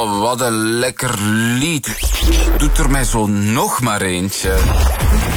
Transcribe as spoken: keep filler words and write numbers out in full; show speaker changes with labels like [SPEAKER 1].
[SPEAKER 1] Oh, wat een lekker lied. Doet er mij zo nog maar eentje.